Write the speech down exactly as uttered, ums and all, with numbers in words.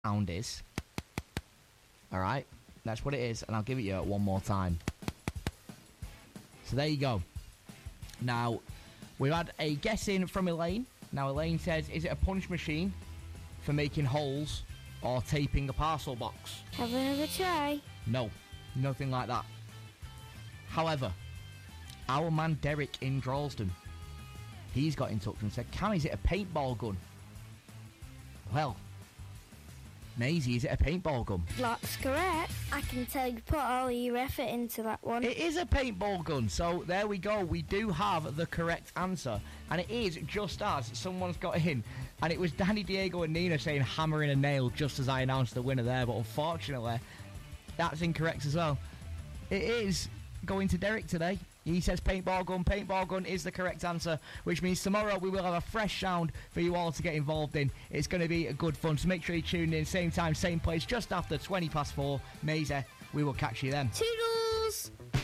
sound is. All right, that's what it is, and I'll give it you one more time. So there you go. Now, we've had a guess in from Elaine. Now, Elaine says, is it a punch machine for making holes or taping a parcel box? Have another try? No, nothing like that. However, our man Derek in Droylsden, he's got in touch and said, Cam, is it a paintball gun? Well, Maisie, is it a paintball gun? That's correct. I can tell you put all your effort into that one. It is a paintball gun, so there we go. We do have the correct answer, and it is just as someone's got in, and it was Danny, Diego and Nina saying hammering a nail just as I announced the winner there, but unfortunately, that's incorrect as well. It is going to Derek today. He says paintball gun. Paintball gun is the correct answer, which means tomorrow we will have a fresh sound for you all to get involved in. It's going to be a good fun, so make sure you tune in, same time, same place, just after twenty past four. Maisie, we will catch you then. Toodle!